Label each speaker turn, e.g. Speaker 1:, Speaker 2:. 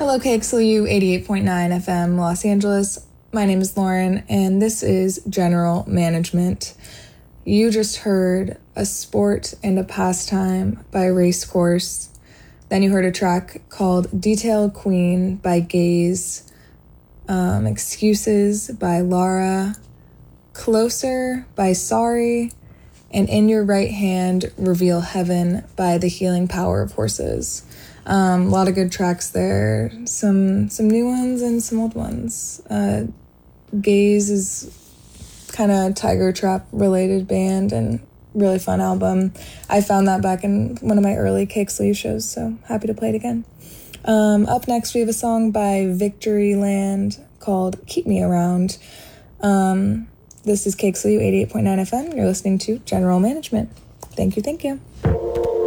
Speaker 1: Hello, KXLU 88.9 FM, Los Angeles. My name is Lauren, and this is General Management. You just heard A Sport and a Pastime by Racecourse. Then you heard a track called Detail Queen by Gaze, Excuses by Lara, Closer by Sorry, and In Your Right Hand, Reveal Heaven by The Healing Power of Horses. A lot of good tracks there, some new ones and some old ones. Gaze is kind of Tiger Trap related band and really fun album. I found that back in one of my early KXLU shows, so happy to play it again. Up next we have a song by Victoryland called Keep Me Around. This is KXLU 88.9 FM. You're listening to General Management. Thank you.